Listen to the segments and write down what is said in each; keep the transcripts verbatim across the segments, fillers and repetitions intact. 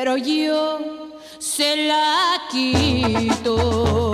pero yo se la quito.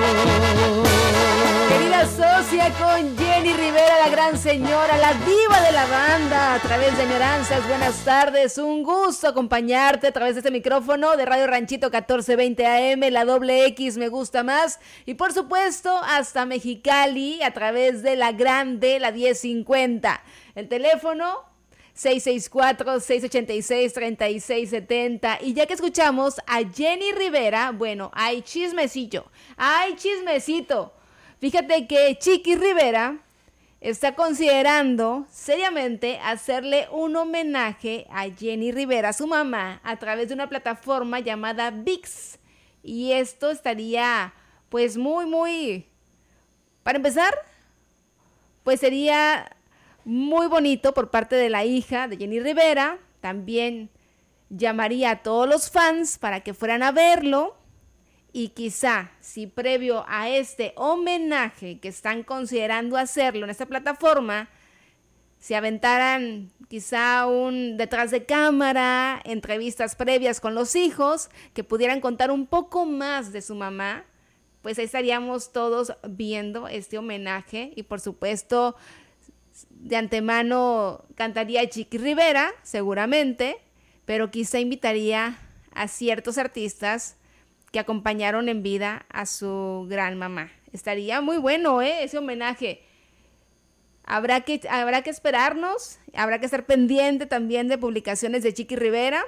Querida socia, con Jenny Rivera, la gran señora, la diva de la banda, a través de Añoranzas. Buenas tardes, un gusto acompañarte a través de este micrófono de Radio Ranchito catorce veinte A M, la doble X me gusta más, y por supuesto hasta Mexicali a través de la grande, la diez cincuenta. El teléfono seis seis cuatro, seis ocho seis, tres seis siete cero. Y ya que escuchamos a Jenny Rivera, bueno, hay chismecillo, hay chismecito. Fíjate que Chiqui Rivera está considerando seriamente hacerle un homenaje a Jenny Rivera, su mamá, a través de una plataforma llamada VIX. Y esto estaría, pues, muy, muy... Para empezar, pues sería muy bonito por parte de la hija de Jenny Rivera. También llamaría a todos los fans para que fueran a verlo. Y quizá, si previo a este homenaje que están considerando hacerlo en esta plataforma, se aventaran quizá un detrás de cámara, entrevistas previas con los hijos, que pudieran contar un poco más de su mamá, pues ahí estaríamos todos viendo este homenaje. Y por supuesto, de antemano cantaría Chiqui Rivera, seguramente, pero quizá invitaría a ciertos artistas que acompañaron en vida a su gran mamá. Estaría muy bueno, ¿eh? Ese homenaje. Habrá que, habrá que esperarnos, habrá que estar pendiente también de publicaciones de Chiqui Rivera,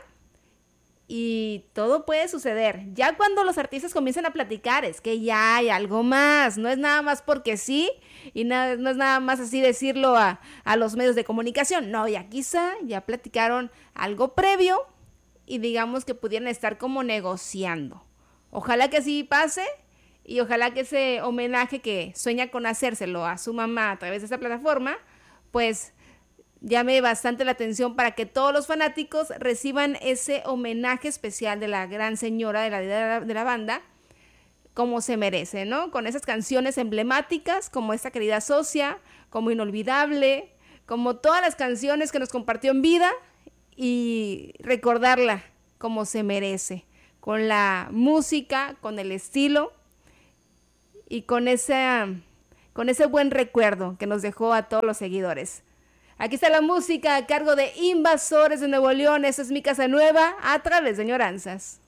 y todo puede suceder. Ya cuando los artistas comienzan a platicar, es que ya hay algo más, no es nada más porque sí, y nada, no es nada más así decirlo a, a los medios de comunicación. No, ya quizá ya platicaron algo previo, y digamos que pudieran estar como negociando. Ojalá que así pase, y ojalá que ese homenaje que sueña con hacérselo a su mamá a través de esta plataforma, pues llame bastante la atención para que todos los fanáticos reciban ese homenaje especial de la gran señora de la, de la, de la banda, como se merece, ¿no? Con esas canciones emblemáticas como esta querida socia, como Inolvidable, como todas las canciones que nos compartió en vida, y recordarla como se merece, con la música, con el estilo y con ese, con ese buen recuerdo que nos dejó a todos los seguidores. Aquí está la música a cargo de Invasores de Nuevo León. Esa es mi casa nueva a través de Añoranzas.